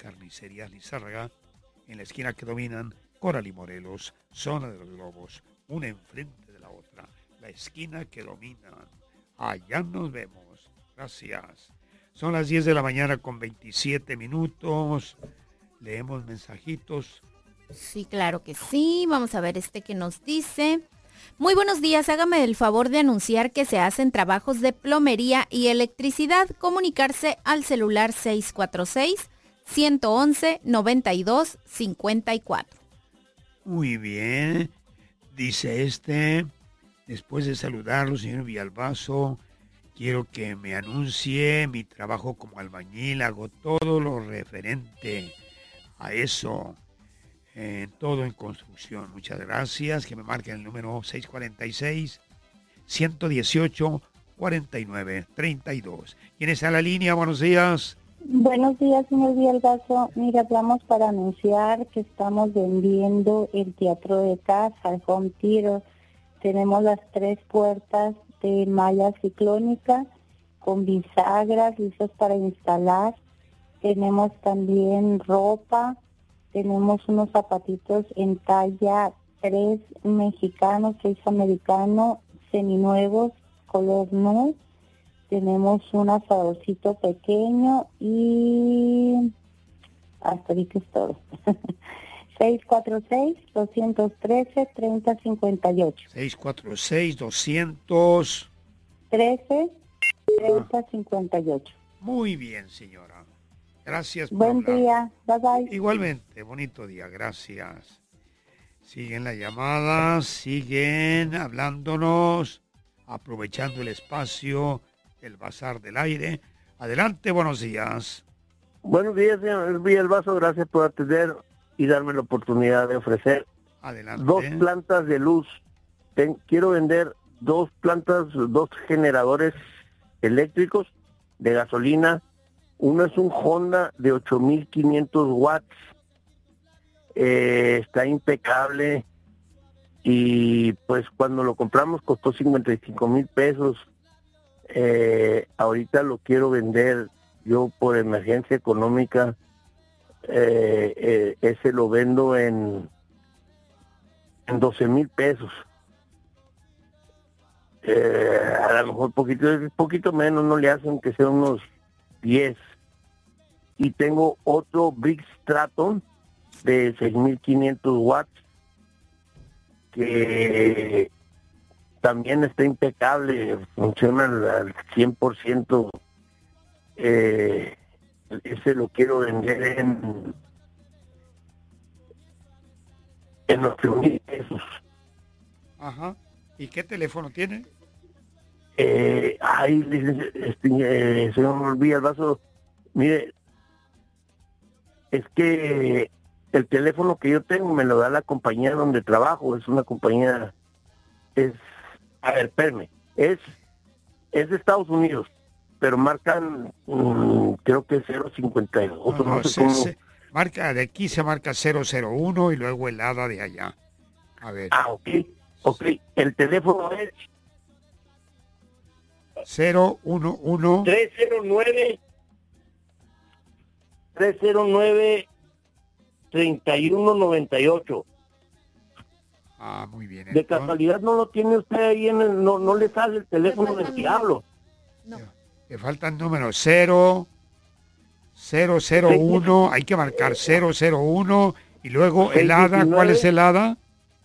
Carnicerías Lizárraga, en la esquina que dominan Coral y Morelos, zona de los globos, una enfrente de la otra, la esquina que dominan. Allá nos vemos. Gracias. Son las 10 de la mañana con 27 minutos. Leemos mensajitos. Sí, claro que sí. Vamos a ver que nos dice. Muy buenos días, hágame el favor de anunciar que se hacen trabajos de plomería y electricidad. Comunicarse al celular 646-111-9254. Muy bien. Dice después de saludarlo, señor Villalbazo, quiero que me anuncie mi trabajo como albañil. Hago todo lo referente a eso. Todo en construcción. Muchas gracias. Que me marquen el número 646-118-4932. ¿Quién está en la línea? Buenos días. Buenos días, señor Villalbazo. Mira, hablamos para anunciar que estamos vendiendo el Teatro de Casa, el Home Theater. Tenemos las 3 puertas de malla ciclónica con bisagras listas para instalar. Tenemos también ropa. Tenemos unos zapatitos en talla 3 mexicano, 6 americano, seminuevos, color nude. Tenemos un asadorcito pequeño y hasta ahorita es todo. 646-213-3058. 646-200... 13-3058. Muy bien, señora. Gracias por Buen hablar. día, bye bye. Igualmente, bonito día, gracias. Siguen las llamadas, siguen hablándonos, aprovechando el espacio del Bazar del Aire. Adelante, buenos días. Buenos días, señor Villalbazo, gracias por atender y darme la oportunidad de ofrecer Adelante. 2 plantas de luz. Quiero vender 2 generadores eléctricos de gasolina. Uno es un Honda de 8,500 watts. Está impecable. Y pues cuando lo compramos costó 55,000 pesos. Ahorita lo quiero vender yo por emergencia económica. Ese lo vendo en 12,000 pesos. A lo mejor poquito menos, no le hacen, que sea unos 10. Y tengo otro Brick Straton de 6,500 watts que también está impecable, funciona al 100%. Ese lo quiero vender en 8,000 pesos. Ajá. ¿Y qué teléfono tiene? Señor Villalbazo, mire, es que el teléfono que yo tengo me lo da la compañía donde trabajo. Es una compañía, espérame, es de Estados Unidos, pero marcan, creo que 052. No sé cómo. Marca de aquí, se marca 001 y luego el ADA de allá. A ver. Ok. El teléfono es 011 309 3198. Muy bien. De casualidad no lo tiene usted ahí no le sale el teléfono del diablo. No. Le falta el número 001, hay que marcar 001 y luego 619, el ADA, ¿cuál es el ADA?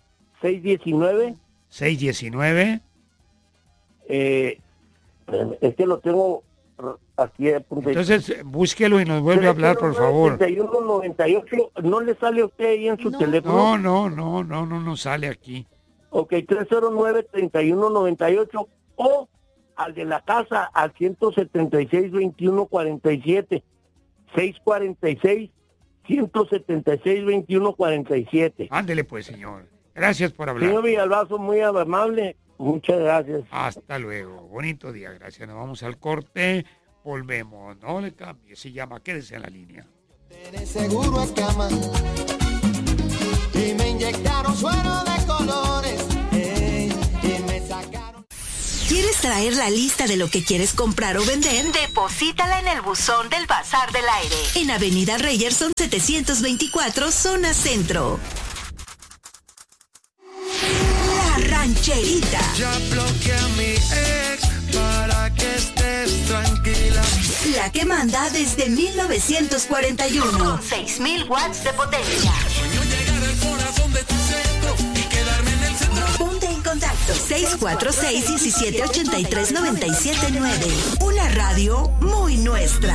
619. Es que lo tengo aquí a punto. Entonces, búsquelo y nos vuelve a hablar, por favor. 3198, ¿no le sale a usted ahí en su teléfono? No sale aquí. Ok, 309-3198 o al de la casa al 176-2147, 646-176-2147. Ándele pues, señor. Gracias por hablar. Señor Villalbazo, muy amable. Muchas gracias. Hasta luego. Bonito día. Gracias. Nos vamos al corte. Volvemos. No le cambie. Se llama Quédese en la línea. Seguro a cama. Y me inyectaron suero de colores. Y me sacaron. ¿Quieres traer la lista de lo que quieres comprar o vender? Deposítala en el buzón del Bazar del Aire, en Avenida Reyerson 724, zona centro. La Rancherita. Ya bloqueé a mi ex para que estés tranquila. La que manda desde 1941. Con 6,000 watts de potencia. Sueño llegar al corazón de tu centro y quedarme en el centro. Ponte en contacto 646-1783-979. Una radio muy nuestra.